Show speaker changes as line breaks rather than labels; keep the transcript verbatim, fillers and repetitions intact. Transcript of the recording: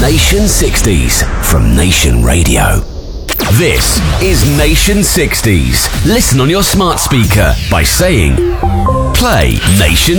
Nation sixties from Nation Radio. This is Nation sixties. Listen on your smart speaker by saying, play Nation